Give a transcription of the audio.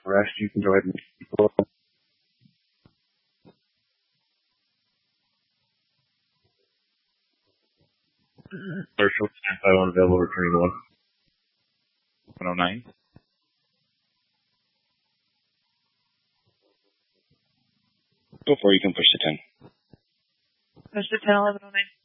rest, you can go ahead and pull up. Commercial, 1051 available, returning to 109. Go for it, you can push to 10. Push to 10, 1109.